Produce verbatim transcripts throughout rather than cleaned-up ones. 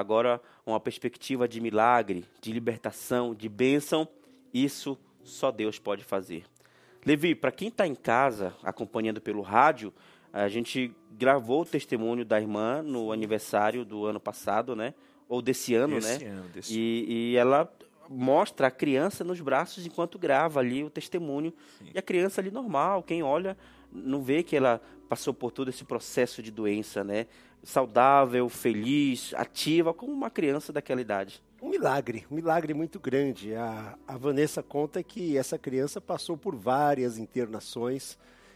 agora uma perspectiva de milagre, de libertação, de bênção. Isso só Deus pode fazer. Levi, para quem está em casa, acompanhando pelo rádio, a gente gravou o testemunho da irmã no aniversário do ano passado, né? Ou desse ano, Esse né? ano, desse E, e ela mostra a criança nos braços enquanto grava ali o testemunho. Sim. E a criança ali normal, quem olha, não vê que ela passou por todo esse processo de doença, né? Saudável, feliz, ativa, como uma criança daquela idade. Um milagre, um milagre muito grande. A, a Vanessa conta que essa criança passou por várias internações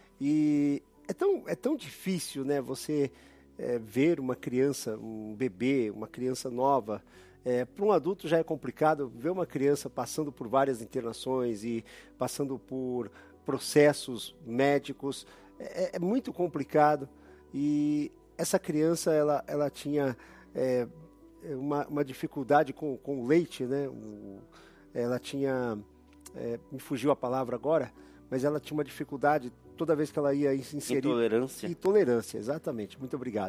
e é tão, é tão difícil, né, você é, ver uma criança, um bebê, uma criança nova. É, para um adulto já é complicado ver uma criança passando por várias internações e passando por processos médicos. É, é muito complicado e essa criança ela, ela tinha é, uma, uma dificuldade com, com o leite, né? O, ela tinha, é, me fugiu a palavra agora, mas ela tinha uma dificuldade toda vez que ela ia inserir. Intolerância. Intolerância, exatamente. Muito obrigado.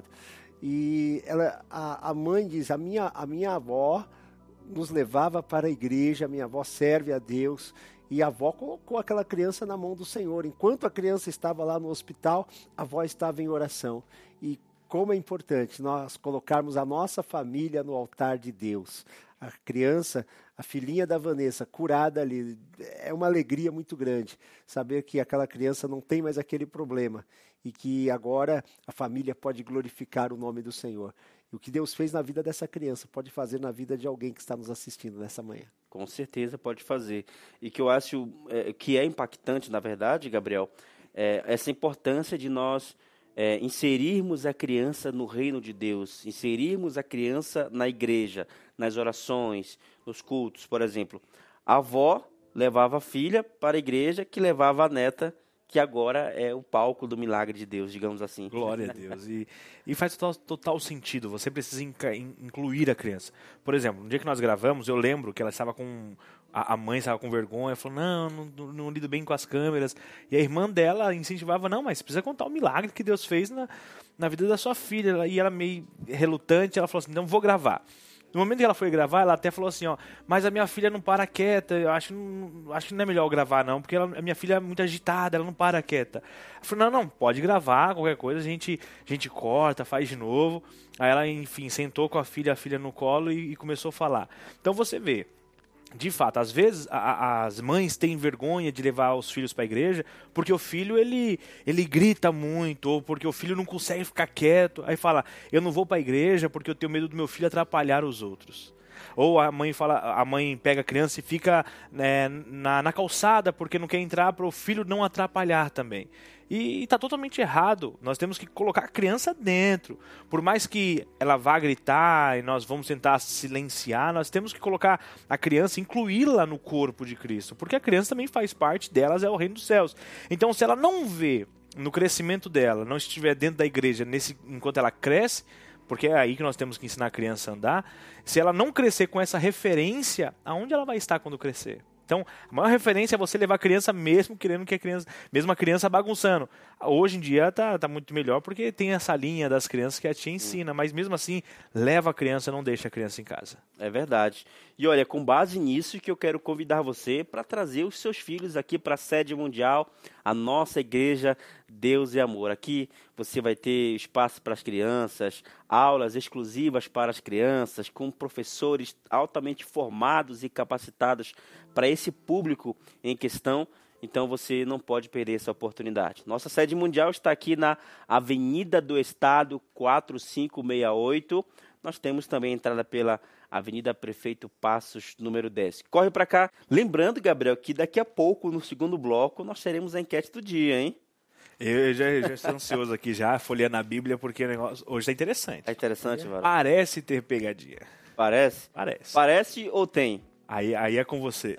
E ela, a, a mãe diz, a minha, a minha avó nos levava para a igreja, a minha avó serve a Deus, e a avó colocou aquela criança na mão do Senhor. Enquanto a criança estava lá no hospital, a avó estava em oração. E como é importante nós colocarmos a nossa família no altar de Deus. A criança, a filhinha da Vanessa, curada ali, é uma alegria muito grande saber que aquela criança não tem mais aquele problema e que agora a família pode glorificar o nome do Senhor. E o que Deus fez na vida dessa criança pode fazer na vida de alguém que está nos assistindo nessa manhã. Com certeza pode fazer. E que eu acho é, que é impactante, na verdade, Gabriel, é, essa importância de nós É, inserirmos a criança no reino de Deus, inserirmos a criança na igreja, nas orações, nos cultos, por exemplo. A avó levava a filha para a igreja, que levava a neta, que agora é o palco do milagre de Deus, digamos assim. Glória a Deus. E, e faz total, total sentido, você precisa inca, incluir a criança. Por exemplo, no dia que nós gravamos, eu lembro que ela estava com... A mãe estava com vergonha, falou, não, não, não lido bem com as câmeras. E a irmã dela incentivava, não, mas precisa contar o milagre que Deus fez na, na vida da sua filha. E ela meio relutante, ela falou assim, não, vou gravar. No momento que ela foi gravar, ela até falou assim, ó, mas a minha filha não para quieta, eu acho, não, acho que não é melhor eu gravar não, porque ela, a minha filha é muito agitada, ela não para quieta. Eu falei, não, não, pode gravar, qualquer coisa, a gente, a gente corta, faz de novo. Aí ela, enfim, sentou com a filha, a filha no colo e, e começou a falar. Então você vê, de fato, às vezes a, as mães têm vergonha de levar os filhos para a igreja porque o filho ele, ele grita muito ou porque o filho não consegue ficar quieto. Aí fala, eu não vou para a igreja porque eu tenho medo do meu filho atrapalhar os outros. Ou a mãe fala, a mãe pega a criança e fica né, na, na calçada porque não quer entrar para o filho não atrapalhar também. E está totalmente errado. Nós temos que colocar a criança dentro. Por mais que ela vá gritar e nós vamos tentar silenciar, nós temos que colocar a criança, incluí-la no corpo de Cristo. Porque a criança também faz parte delas, é o reino dos céus. Então, se ela não vê no crescimento dela, não estiver dentro da igreja nesse, enquanto ela cresce, porque é aí que nós temos que ensinar a criança a andar, se ela não crescer com essa referência, aonde ela vai estar quando crescer? Então, a maior referência é você levar a criança mesmo querendo que a criança, mesmo a criança bagunçando. Hoje em dia tá, tá muito melhor porque tem essa linha das crianças que a te ensina, mas mesmo assim, leva a criança, não deixa a criança em casa. É verdade. E olha, com base nisso que eu quero convidar você para trazer os seus filhos aqui para a sede mundial, a nossa igreja Deus e Amor. Aqui você vai ter espaço para as crianças, aulas exclusivas para as crianças, com professores altamente formados e capacitados para esse público em questão. Então você não pode perder essa oportunidade. Nossa sede mundial está aqui na Avenida do Estado quatro cinco seis oito. Nós temos também entrada pela Avenida Prefeito Passos, número dez. Corre para cá. Lembrando, Gabriel, que daqui a pouco, no segundo bloco, nós teremos a enquete do dia, hein? Eu já, já estou ansioso aqui, já folheando a Bíblia, porque o negócio hoje está interessante. É interessante, Vara? Parece ter pegadinha. Parece? Parece. Parece ou tem? Aí, aí é com você.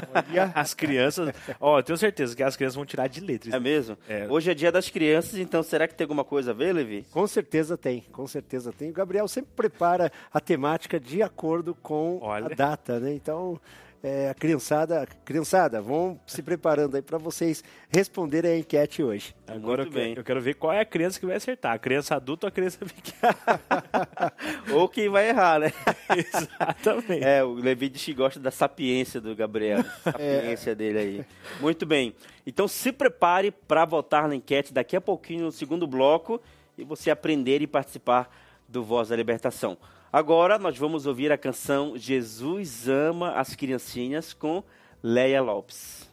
As crianças... Ó, eu tenho certeza que as crianças vão tirar de letra. É mesmo? É. Hoje é dia das crianças, então será que tem alguma coisa a ver, Levi? Com certeza tem, com certeza tem. O Gabriel sempre prepara a temática de acordo com Olha. a data, né? Então, é, a criançada, criançada, vão se preparando aí para vocês responderem a enquete hoje. Agora eu, Muito que- bem. eu quero ver qual é a criança que vai acertar. A criança adulta ou a criança pequena? Ou quem vai errar, né? Exatamente. É, o Levi diz que gosta da sapiência do Gabriel. Sapiência dele aí. Muito bem. Então se prepare para votar na enquete daqui a pouquinho no segundo bloco e você aprender e participar do Voz da Libertação. Agora nós vamos ouvir a canção Jesus Ama as Criancinhas com Leia Lopes.